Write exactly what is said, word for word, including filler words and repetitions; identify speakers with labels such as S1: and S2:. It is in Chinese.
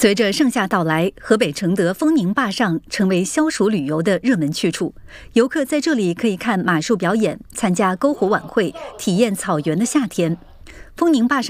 S1: 随着盛夏到来，河北承德丰宁坝上成为消暑旅游的热门去处。游客在这里可以看马术表演、参加篝火晚会、体验草原的夏天。丰宁坝上